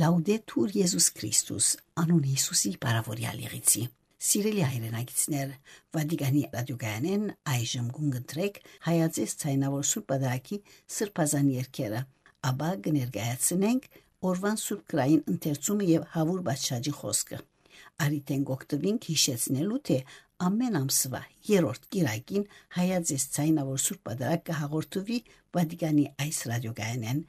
Լաուդետուր Եզուս Քրիստոս, անուն Հիսուսի բարավորյալ եղիցի։ Սիրելի հայրենակիցներ, Վատիկանի ռադիոգայանեն այժմ գունգընտրեք հայացես ցայնավոր Սուրբ Պատարագի սրբազան երգերը, ապա կներկայացնենք օրվան Սուրբ Գրային ընթերցումը եւ Հավուր Բաչաջի խոսքը։ Արիթեն գոկտվինք հիշեցնելու թե ամեն ամսվա երրորդ կիրակին հայացես ցայնավոր Սուրբ Պատարագ կհաղորդվի Վատիկանի այս ռադիոգայանեն